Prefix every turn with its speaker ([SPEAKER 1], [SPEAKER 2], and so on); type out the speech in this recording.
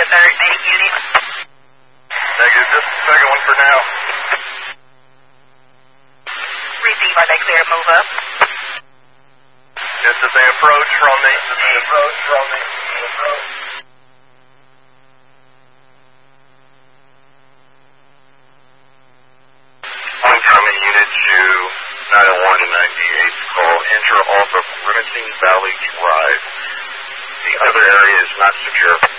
[SPEAKER 1] third medic unit.
[SPEAKER 2] Negative, just the second one for now.
[SPEAKER 1] Receive, are they clear to move up?
[SPEAKER 2] Just as they approach from me. Incoming unit to 901 and 98. Call enter off of Remington Valley Drive. The other area is not secure.